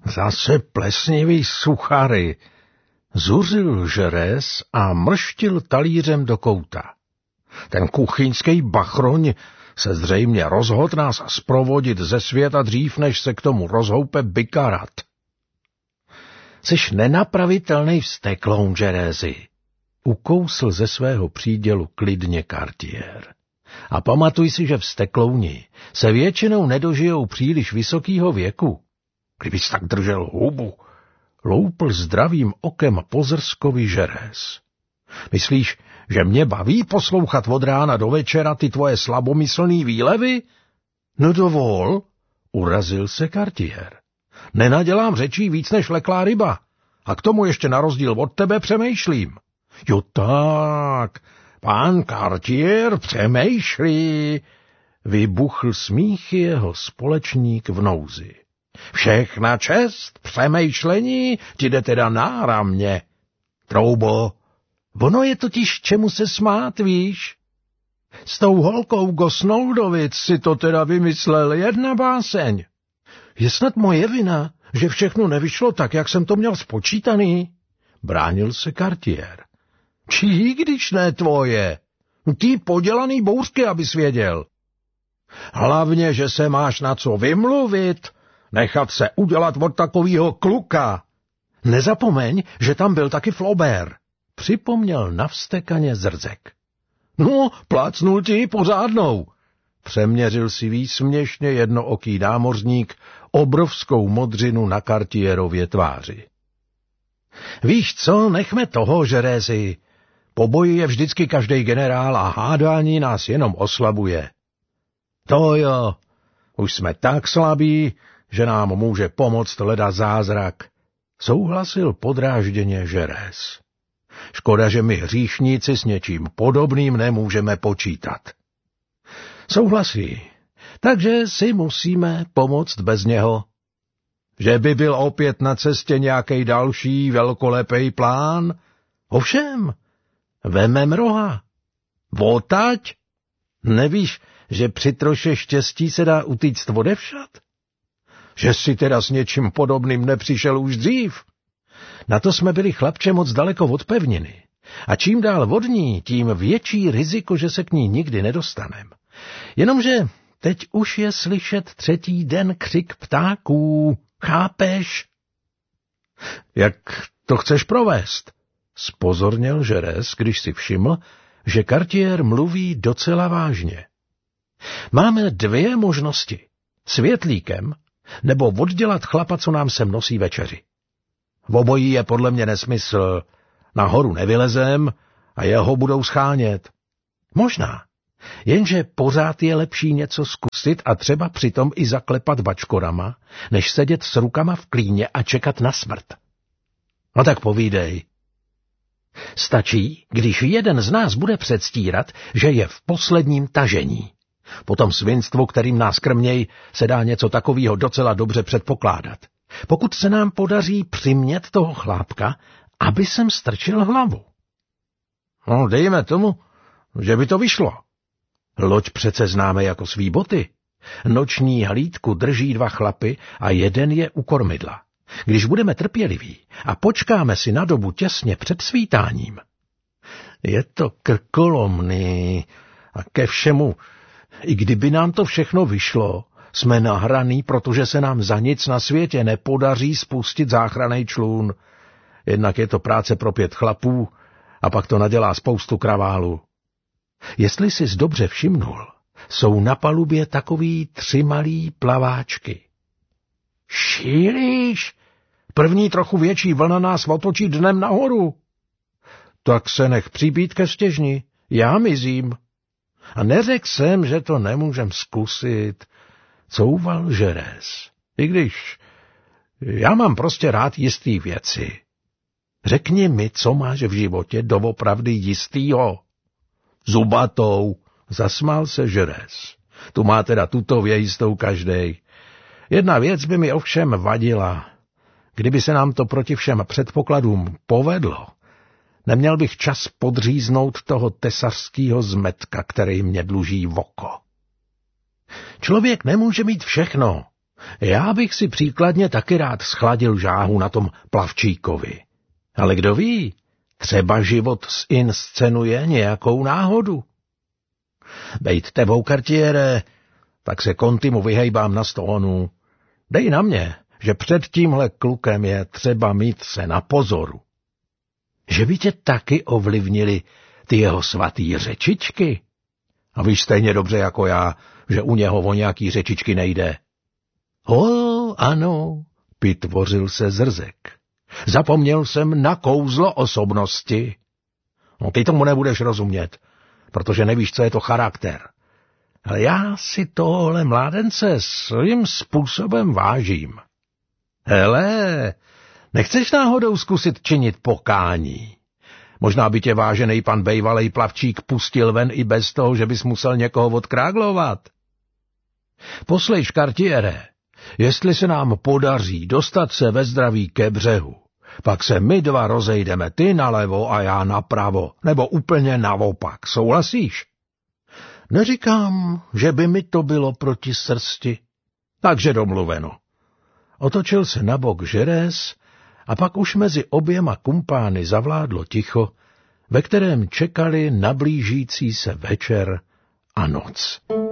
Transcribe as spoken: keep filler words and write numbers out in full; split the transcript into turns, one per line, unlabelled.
Zase plesnivý suchary, zuřil žerez a mrštil talířem do kouta. Ten kuchyňský bachroň se zřejmě rozhodl nás zprovodit ze světa dřív, než se k tomu rozhoupe bykarat. Jsiš nenapravitelnej vztekloun, Žerézi, ukousl ze svého přídělu klidně Cartier. A pamatuj si, že vzteklouni se většinou nedožijou příliš vysokýho věku. Kdybys tak držel hubu, loupl zdravým okem po zrskovi Žeréz. Myslíš, že mě baví poslouchat od rána do večera ty tvoje slabomyslný výlevy? No dovol, urazil se Cartier. Nenadělám řečí víc než leklá ryba. A k tomu ještě na rozdíl od tebe přemýšlím. Jo tak, pán Cartier přemýšlí, vybuchl smíchy jeho společník v nouzi. Všechna čest, přemýšlení, ti jde teda náramně. Troubo, ono je totiž čemu se smát, víš? S tou holkou Gosnoldovic si to teda vymyslel jedna báseň. Je snad moje vina, že všechno nevyšlo tak, jak jsem to měl spočítaný? Bránil se Cartier. Čí, když ne tvoje? Ty podělaný bouřky, abys věděl. Hlavně, že se máš na co vymluvit, nechat se udělat od takovýho kluka. Nezapomeň, že tam byl taky Flaubert, připomněl navstekaně Zrzek. No, plácnul ti pořádnou. Přeměřil si výsměšně jednooký námořník obrovskou modřinu na Cartierově tváři. Víš co, nechme toho, Žerézi. Po boji je vždycky každej generál a hádání nás jenom oslabuje. To jo, už jsme tak slabí, že nám může pomoct leda zázrak, souhlasil podrážděně Žeréz. Škoda, že my hříšníci s něčím podobným nemůžeme počítat. Souhlasí, takže si musíme pomoct bez něho. Že by byl opět na cestě nějaký další velkolepý plán? Ovšem, vemem roha. Votať? Nevíš, že při troše štěstí se dá utíct odevšad? Že si teda s něčím podobným nepřišel už dřív? Na to jsme byli, chlapče, moc daleko od pevniny. A čím dál od ní, tím větší riziko, že se k ní nikdy nedostanem. Jenomže teď už je slyšet třetí den křik ptáků. Chápeš? Jak to chceš provést? Spozorněl Žeréz, když si všiml, že Cartier mluví docela vážně. Máme dvě možnosti. Světlíkem, nebo oddělat chlapa, co nám sem nosí večeři. V obojí je podle mě nesmysl. Nahoru nevylezem a jeho budou schánět. Možná, jenže pořád je lepší něco zkusit a třeba přitom i zaklepat bačkorama, než sedět s rukama v klíně a čekat na smrt. No tak povídej. Stačí, když jeden z nás bude předstírat, že je v posledním tažení. Po tom svinstvu, kterým nás krměj, se dá něco takového docela dobře předpokládat. Pokud se nám podaří přimět toho chlápka, aby sem strčil hlavu. No, dejme tomu, že by to vyšlo. Loď přece známe jako svý boty. Noční hlídku drží dva chlapy a jeden je u kormidla. Když budeme trpěliví a počkáme si na dobu těsně před svítáním. Je to krkolomný a ke všemu, i kdyby nám to všechno vyšlo, jsme nahraný, protože se nám za nic na světě nepodaří spustit záchranný člun. Jednak je to práce pro pět chlapů a pak to nadělá spoustu kraválu. Jestli jsi dobře všimnul, jsou na palubě takový tři malý plaváčky. Šílíš? První trochu větší vlna nás otočí dnem nahoru. Tak se nech přibít ke stěžni, já mizím. A neřekl jsem, že to nemůžem zkusit, couval Žeréz. I když já mám prostě rád jistý věci. Řekni mi, co máš v životě doopravdy jistýho. Zubatou, zasmál se Žeréz. Tu má teda tutově jistou každej. Jedna věc by mi ovšem vadila. Kdyby se nám to proti všem předpokladům povedlo, neměl bych čas podříznout toho tesařského zmetka, který mě dluží v oko. Člověk nemůže mít všechno, Já bych si příkladně taky rád schladil žáhu na tom plavčíkovi. Ale kdo ví, třeba život zinscenuje nějakou náhodu. Bejt tebou, Kartiere, tak se Contimu vyhejbám na stónu. Dej na mě, že před tímhle klukem je třeba mít se na pozoru. Že by tě taky ovlivnili ty jeho svatý řečičky? A víš stejně dobře jako já, že u něho o nějaký řečičky nejde. O, ano, pitvořil se Zrzek. Zapomněl jsem na kouzlo osobnosti. No, ty tomu nebudeš rozumět, protože nevíš, co je to charakter. Ale já si tohle mládence svým způsobem vážím. Hele, nechceš náhodou zkusit činit pokání? Možná by tě vážený pan bejvalej plavčík pustil ven i bez toho, že bys musel někoho odkráglovat. Poslejš, Kartiere, jestli se nám podaří dostat se ve zdraví ke břehu, pak se my dva rozejdeme, ty nalevo a já napravo, nebo úplně naopak, souhlasíš? Neříkám, že by mi to bylo proti srsti. Takže domluveno. Otočil se na bok Žerés a pak už mezi oběma kumpány zavládlo ticho, ve kterém čekali na blížící se večer a noc.